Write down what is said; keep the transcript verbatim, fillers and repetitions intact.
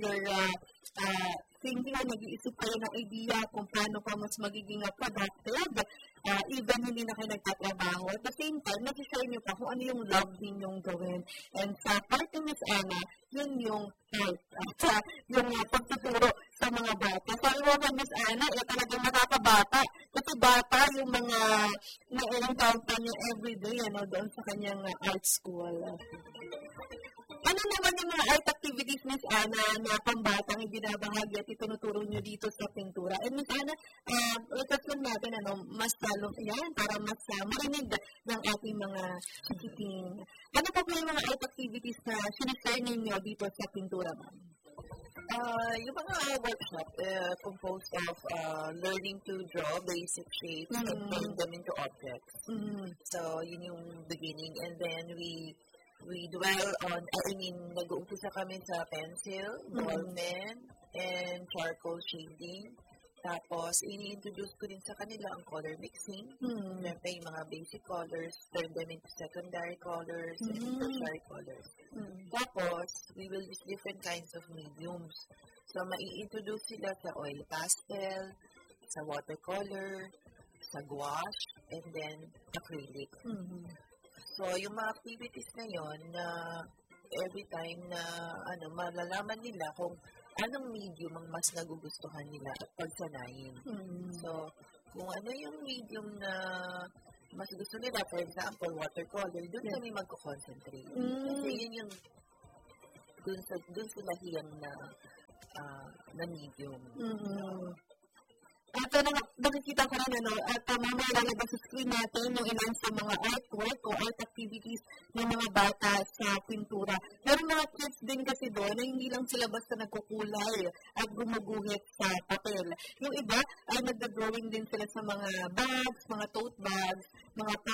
your uh, uh, thinking, nag-iisip kayo ng idea kung paano pa mas magiging uh, productive, uh, even hindi na kayo nagtatrabaho. At the same time, nag-share nyo pa kung ano yung love din yung gawin. And sa part ni Miss Anna, yun yung part. At uh, yung uh, pagtuturo sa mga bata. Sabi mo nga, Miss Anna, eh, talagang nakakabata. Kasi bata yung mga na-encounter niya everyday, ano, doon sa kanyang uh, art school. Ano naman yung mga art activities, Miss Anna, na pambatang ibinabahagi at itunuturo nyo dito sa pintura? And Miss Anna, uh, request lang natin, ano, mas talo yan para mas uh, marinig ng ating mga chikiting. Ano pa po yung mga art activities na sinashare ninyo dito sa pintura, ma'am? Uh, yung mga workshop uh, composed of uh, learning to draw basic shapes mm-hmm. and turn them into objects. Mm-hmm. So, yun yung beginning. And then we we dwell on, I mean, nag-uumpisa kami sa pencil, ball mm-hmm. pen, and charcoal shading. Tapos, ini-introduce ko din sa kanila ang color mixing. Mm-hmm. Meron yung mga basic colors, turn them into secondary colors, mm-hmm. and tertiary colors. Mm-hmm. Tapos, we will use different kinds of mediums. So, mai-introduce sila sa oil pastel, sa watercolor, sa gouache, and then acrylic. Mm-hmm. So, yung mga activities na yon na every time na ano malalaman nila kung anong medium ang mas nagugustuhan nila at pagsanayin. Mm-hmm. So, kung ano yung medium na mas gusto nila, for example, watercolor, doon yeah. kami magko-concentrate. Mm-hmm. Kasi yun yung doon, sa, doon sila hiyang na, uh, na medium. Mm-hmm. At uh, nakikita ko rin, ano, at uh, mamaya lalabas sa screen natin yung ilan sa mga artwork o art activities ng mga bata sa pintura. Pero mga kids din kasi doon na hindi lang sila basta nagkukulay at gumuguhit sa papel. Yung iba ay nagda-drawing din sila sa mga bags, mga tote bags, mga